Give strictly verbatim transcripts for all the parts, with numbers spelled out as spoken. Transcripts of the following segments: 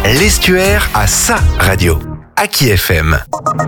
L'Estuaire a sa radio. Aki F M.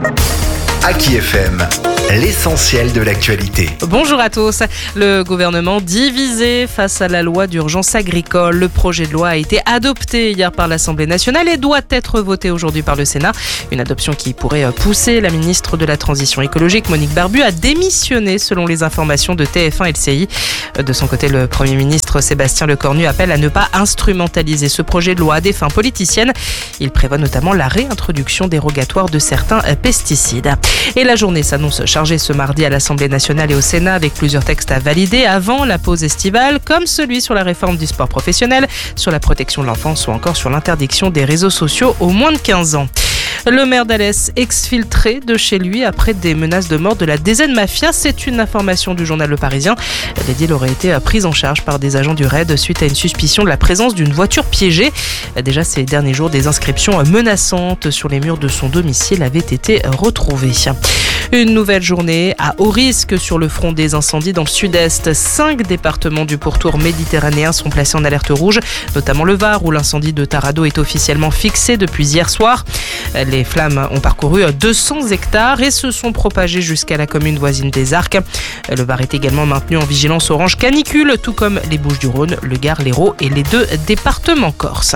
Aki F M, l'essentiel de l'actualité. Bonjour à tous. Le gouvernement divisé face à la loi d'urgence agricole. Le projet de loi a été adopté hier par l'Assemblée nationale et doit être voté aujourd'hui par le Sénat. Une adoption qui pourrait pousser la ministre de la Transition écologique, Monique Barbu, à démissionner selon les informations de T F un et L C I. De son côté, le Premier ministre Sébastien Lecornu appelle à ne pas instrumentaliser ce projet de loi à des fins politiciennes. Il prévoit notamment la réintroduction dérogatoire de certains pesticides. Et la journée s'annonce chargée ce mardi à l'Assemblée nationale et au Sénat avec plusieurs textes à valider avant la pause estivale, comme celui sur la réforme du sport professionnel, sur la protection de l'enfance ou encore sur l'interdiction des réseaux sociaux aux moins de quinze ans. Le maire d'Alès exfiltré de chez lui après des menaces de mort de la D Z Mafia. C'est une information du journal Le Parisien. L'édile aurait été prise en charge par des agents du R A I D suite à une suspicion de la présence d'une voiture piégée. Déjà ces derniers jours, des inscriptions menaçantes sur les murs de son domicile avaient été retrouvées. Une nouvelle journée à haut risque sur le front des incendies dans le sud-est. Cinq départements du pourtour méditerranéen sont placés en alerte rouge, notamment le Var où l'incendie de Tarado est officiellement fixé depuis hier soir. Les flammes ont parcouru deux cents hectares et se sont propagées jusqu'à la commune voisine des Arcs. Le Var est également maintenu en vigilance orange canicule, tout comme les Bouches-du-Rhône, le Gard, l'Hérault et les deux départements corses.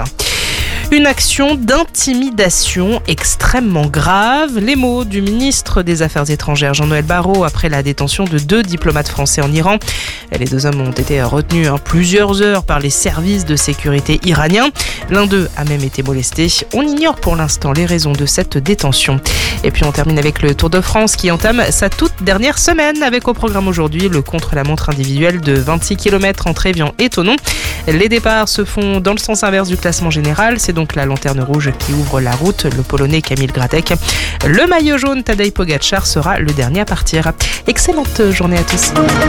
Une action d'intimidation extrêmement grave. Les mots du ministre des Affaires étrangères, Jean-Noël Barrot, après la détention de deux diplomates français en Iran. Les deux hommes ont été retenus hein, plusieurs heures par les services de sécurité iraniens. L'un d'eux a même été molesté. On ignore pour l'instant les raisons de cette détention. Et puis on termine avec le Tour de France qui entame sa toute dernière semaine avec au programme aujourd'hui le contre-la-montre individuel de vingt-six kilomètres entre Évian et Thonon. Les départs se font dans le sens inverse du classement général. C'est donc la lanterne rouge qui ouvre la route, le Polonais Kamil Gradek. Le maillot jaune Tadej Pogačar sera le dernier à partir. Excellente journée à tous.